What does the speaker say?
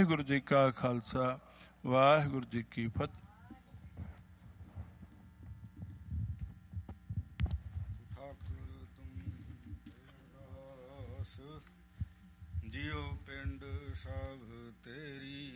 ਵਾਹਿਗੁਰੂ ਜੀ ਕਾ ਖਾਲਸਾ, ਵਾਹਿਗੁਰੂ ਜੀ ਕੀ ਫਤਿਹ। ਜਿਉ ਪਿੰਡ ਸਭ ਤੇਰੀ